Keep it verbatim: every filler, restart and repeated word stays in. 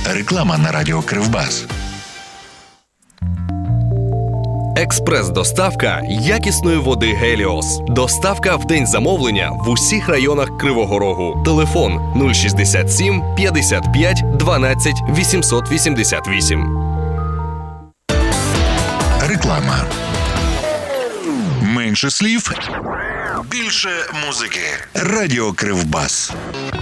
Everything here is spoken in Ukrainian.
Реклама на радіо Кривбас. Експрес-доставка якісної води «Геліос». Доставка в день замовлення в усіх районах Кривого Рогу. Телефон нуль шістдесят сім п'ятдесят п'ять дванадцять вісімсот вісімдесят вісім. Реклама. Менше слів, більше музики. Радіо Кривбас.